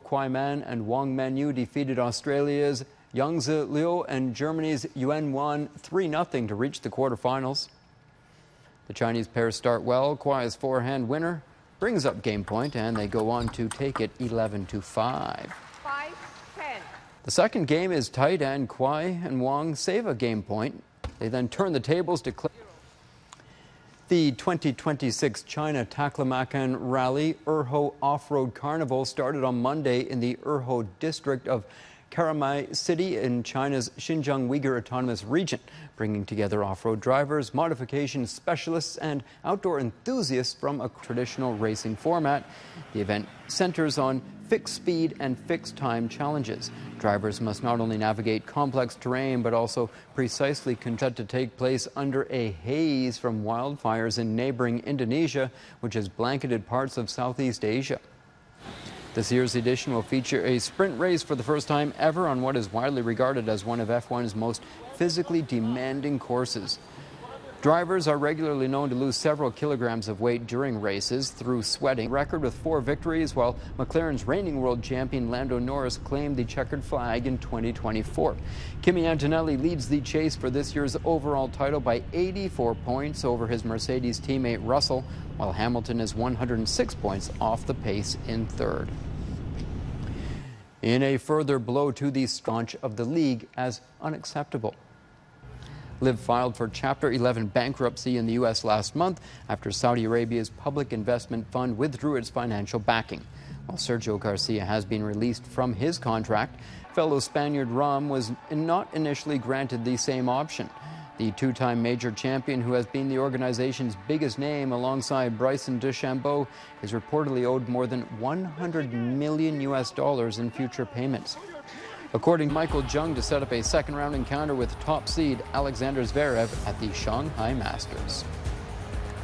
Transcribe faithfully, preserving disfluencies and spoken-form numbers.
Kwai Man and Wang Manyu defeated Australia's Yangzi Liu and Germany's Yuan Wan three nothing to reach the quarterfinals. The Chinese pair start well. Kwai's forehand winner brings up game point, and they go on to take it eleven to five. five ten. The second game is tight, and Kwai and Wang save a game point. They then turn the tables to clear. The twenty twenty-six China Taklamakan Rally Urho Off-Road Carnival started on Monday in the Urho district of Karamai City in China's Xinjiang Uyghur Autonomous Region, bringing together off-road drivers, modification specialists, and outdoor enthusiasts from a traditional racing format. The event centers on fixed speed and fixed time challenges. Drivers must not only navigate complex terrain, but also precisely conduct to take place under a haze from wildfires in neighboring Indonesia, which has blanketed parts of Southeast Asia. This year's edition will feature a sprint race for the first time ever on what is widely regarded as one of F one's most physically demanding courses. Drivers are regularly known to lose several kilograms of weight during races through sweating. Record with four victories, while McLaren's reigning world champion Lando Norris claimed the checkered flag in twenty twenty-four. Kimi Antonelli leads the chase for this year's overall title by eighty-four points over his Mercedes teammate Russell, while Hamilton is one hundred six points off the pace in third. In a further blow to the staunch of the league as unacceptable. Liv filed for Chapter eleven bankruptcy in the U S last month after Saudi Arabia's public investment fund withdrew its financial backing. While Sergio Garcia has been released from his contract, fellow Spaniard Ram was not initially granted the same option. The two-time major champion, who has been the organization's biggest name alongside Bryson DeChambeau, is reportedly owed more than one hundred million U S dollars in future payments. According to Michael Jung, to set up a second-round encounter with top seed Alexander Zverev at the Shanghai Masters.